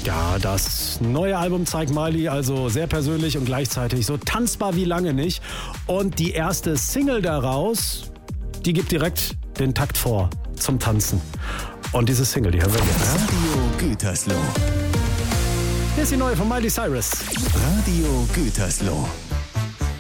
Ja, das neue Album zeigt Miley also sehr persönlich und gleichzeitig so tanzbar wie lange nicht. Und die erste Single daraus, die gibt direkt den Takt vor zum Tanzen. Und diese Single, die hören wir jetzt. Radio Gütersloh. Hier ist die neue von Miley Cyrus. Radio Gütersloh.